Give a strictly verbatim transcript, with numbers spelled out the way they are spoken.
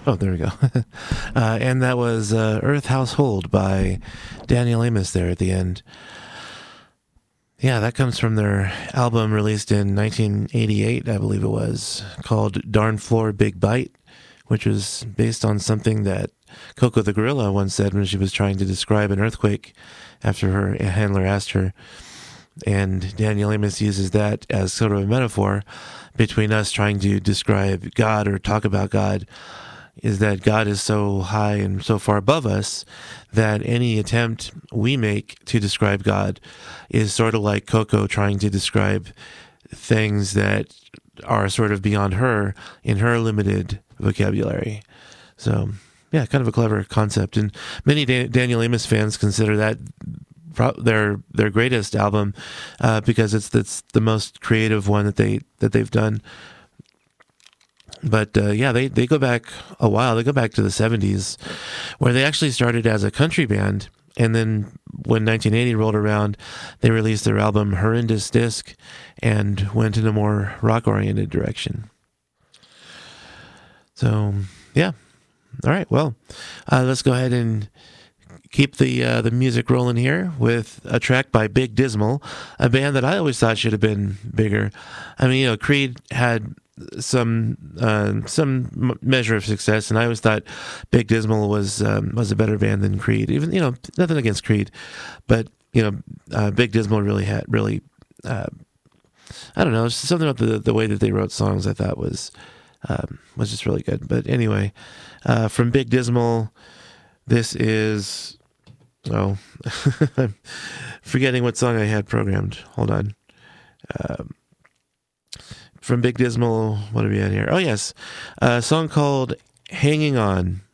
Oh, there we go. uh, and that was uh, Earth Household by Daniel Amos there at the end. Yeah, that comes from their album released in nineteen eighty-eight, I believe it was, called Darn Floor Big Bite, which was based on something that Coco the Gorilla once said when she was trying to describe an earthquake after her handler asked her. And Daniel Amos uses that as sort of a metaphor between us trying to describe God or talk about God, is that God is so high and so far above us that any attempt we make to describe God is sort of like Coco trying to describe things that are sort of beyond her in her limited vocabulary. So, yeah, kind of a clever concept. And many Dan- Daniel Amos fans consider that pro- their their greatest album uh, because it's it's the most creative one that they that they've done. But uh, yeah, they, they go back a while. They go back to the seventies, where they actually started as a country band. And then when nineteen eighty rolled around, they released their album Horrendous Disc and went in a more rock-oriented direction. So, yeah. All right, well, uh, let's go ahead and keep the uh, the music rolling here with a track by Big Dismal, a band that I always thought should have been bigger. I mean, you know, Creed had some uh, some measure of success, and I always thought Big Dismal was um, was a better band than Creed. Even, you know, nothing against Creed, but you know, uh, Big Dismal really had really uh, I don't know, something about the the way that they wrote songs I thought was um, was just really good. But anyway, uh, from Big Dismal, this is oh I'm forgetting what song I had programmed. Hold on. Um, From Big Dismal, what are we at here? Oh, yes. A song called Hanging On.